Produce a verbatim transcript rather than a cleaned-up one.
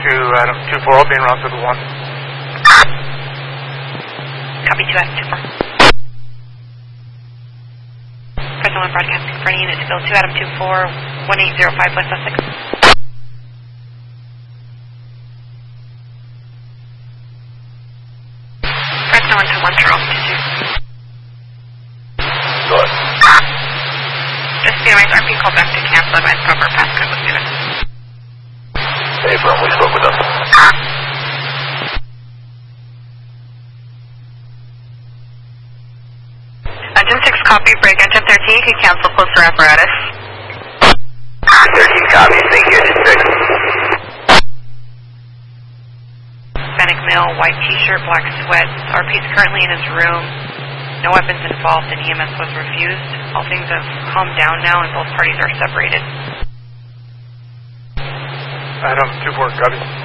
to Adam two four, being routed to one. Copy two Adam two four. Present one broadcast confirming unit to build two Adam two four, one eight zero five West Sussex. Present one to one zero two two. Good. Just the noise, R P call back to cancel advise proper passcode was given. Hey, firm, we spoke with them. Engine six copy, break engine thirteen, can cancel closer apparatus. thirteen copy, thank you, engine six. Hispanic male, white t-shirt, black sweats. R P is currently in his room. No weapons involved and E M S was refused. All things have calmed down now and both parties are separated. Adam two four, copy.